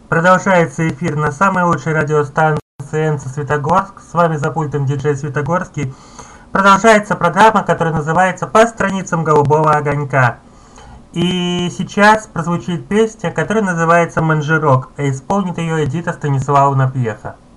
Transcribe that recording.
Продолжается эфир на самой лучшей радиостанции НЦ Светогорск. С вами за пультом диджей Светогорский. Продолжается программа, которая называется «По страницам голубого огонька». И сейчас прозвучит песня, которая называется «Манжерок», а исполнит ее Эдита Станиславовна Пьеха.